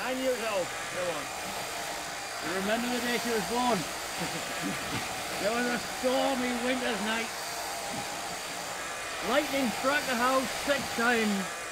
9 years old. Go on. You remember the day she was born? There was a stormy winter's night. Lightning struck the house 6 times.